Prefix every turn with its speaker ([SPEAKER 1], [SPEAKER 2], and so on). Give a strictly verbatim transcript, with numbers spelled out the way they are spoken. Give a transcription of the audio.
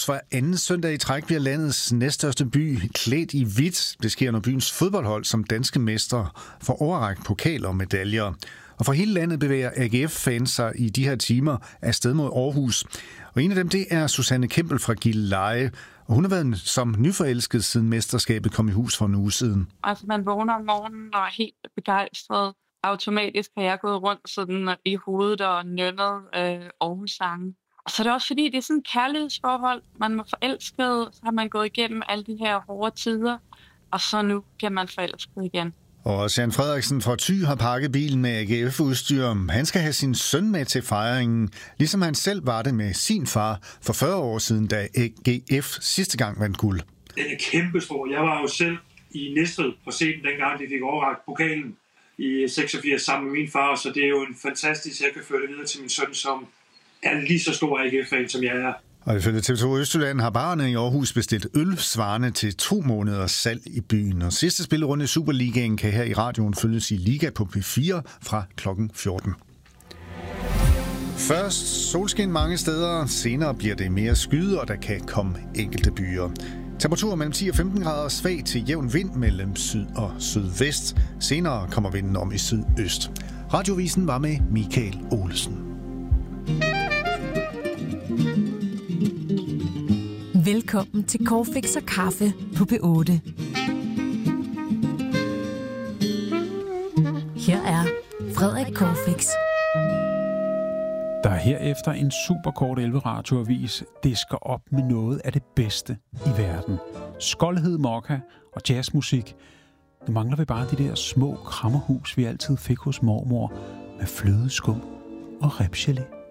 [SPEAKER 1] Aarhus for anden søndag i træk bliver landets næststørste by klædt i hvidt. Det sker, når byens fodboldhold som danske mestre får overrakt pokaler og medaljer. Og for hele landet bevæger A G F-fans sig i de her timer afsted mod Aarhus. Og en af dem, det er Susanne Kempel fra Gilleleje. Og hun har været som nyforelsket siden mesterskabet kom i hus for en uge siden.
[SPEAKER 2] Altså, man vågner om morgenen og er helt begejstret. Automatisk har jeg gået rundt sådan i hovedet og nynnet øh, Aarhus-sange. Og så er det også fordi, det er sådan et kærlighedsforhold. Man er forelsket, så har man gået igennem alle de her hårde tider, og så nu bliver man forelsket igen.
[SPEAKER 1] Og Jan Frederiksen fra Thy har pakket bilen med A G F-udstyr. Han skal have sin søn med til fejringen, ligesom han selv var det med sin far for fyrre år siden, da A G F sidste gang vandt guld.
[SPEAKER 3] Den er kæmpestor. Jeg var jo selv i Næstved og set den dengang, de fik overrakt pokalen i seksogfirs sammen med min far, så det er jo en fantastisk, jeg kan føre det videre til min søn, som er lige så stor A G F-fan, som jeg er.
[SPEAKER 1] Og ifølge T V to Østjylland har barerne i Aarhus bestilt øl svarende til to måneders salg i byen. Og sidste spillerunde i Superligaen kan her i radioen følges i Liga på P fire fra klokken fjorten. Først solskin mange steder, senere bliver det mere skyde, og der kan komme enkelte byer. Temperaturer mellem ti og femten grader, svag til jævn vind mellem syd og sydvest. Senere kommer vinden om i sydøst. Radiovisen var med Michael Olesen.
[SPEAKER 4] Velkommen til Corfix og Kaffe på P otte. Her er Frederik Corfix.
[SPEAKER 5] Der er herefter en superkort elleve-radioavis disker op med noget af det bedste i verden. Skoldhed mokka og jazzmusik. Nu mangler vi bare de der små krammerhus, vi altid fik hos mormor med flødeskum og ribsgelé.